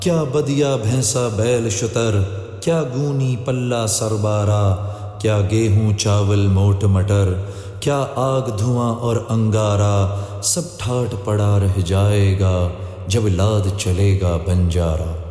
क्या बदिया भैंसा बैल शुतर, क्या गूनी पल्ला सरबारा, क्या गेहूं चावल मोट मटर, क्या आग धुआं और अंगारा, सब ठाट पड़ा रह जाएगा जब लाद चलेगा बंजारा।